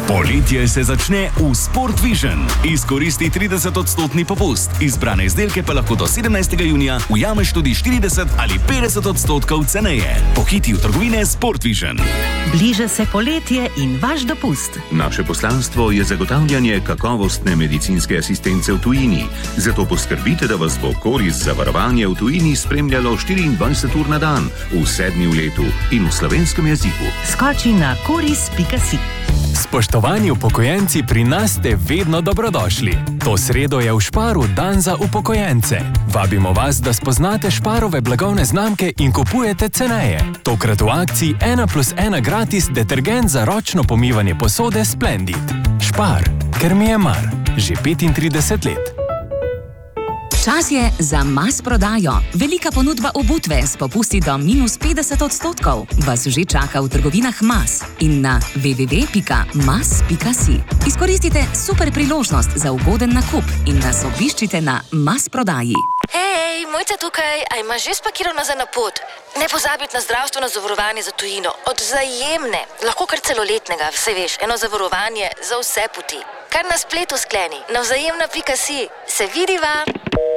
Poletje se začne v Sport Vision. Izkoristi 30% popust. Izbrane izdelke pa lahko do 17. junija ujameš tudi 40 ali 50% ceneje. Pohiti v trgovine Sport Vision. Bliže se poletje in vaš dopust. Naše poslanstvo je zagotavljanje kakovostne medicinske asistence v tujini. Zato poskrbite, da vas bo Koris zavarovanje v tujini spremljalo 24 ur na dan, vse dni v letu in v slovenskem jeziku. Skoči na koris.si. Spoštovani upokojenci, pri nas ste vedno dobrodošli. To sredo je v Šparu dan za upokojence. Vabimo vas, da spoznate Šparove blagovne znamke in kupujete ceneje. Tokrat v akciji 1+1 gratis detergent za ročno pomivanje posode Splendid. Špar, ker mi je mar. Že 35 let. Čas je za Mas prodajo. Velika ponudba obutve s popusti do -50% vas že čaka v trgovinah Mas in na www.mas.si. Izkoristite super priložnost za ugoden nakup in nas obiščite na Mas prodaji. Hej, Mojca tukaj, a imaš že spakirano za na pot? Ne pozabiti na zdravstveno zavarovanje za tujino. Od Vzajemne, lahko kar celoletnega, vse veš, eno zavarovanje za vse poti. Kar na spletu skleni, na vzajemna.si. Se vidiva!